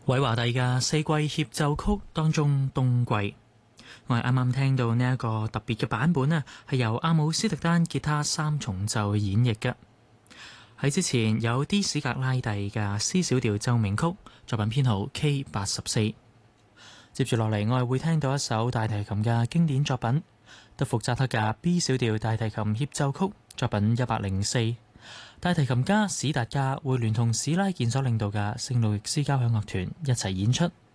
韋華第嘅四季協奏曲當中冬季，我係啱啱聽到呢一個特別嘅版本啊，係由阿姆斯特丹吉他三重奏演繹嘅。喺之前有 D 史格拉蒂嘅 C 小調奏鳴曲，作品編號 K84。接住落嚟，我係會聽到一首大提琴嘅經典作品，德福扎克嘅 B 小調大提琴協奏曲，作品104。大提琴家史達加會聯同史拉健所領導嘅聖路易斯交響樂團一齊演出。